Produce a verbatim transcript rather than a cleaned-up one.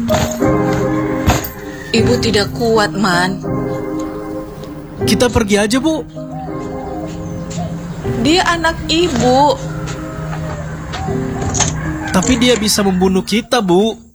Ibu tidak kuat, Man. Kita pergi aja, Bu. Dia anak ibu. Tapi dia bisa membunuh kita, Bu.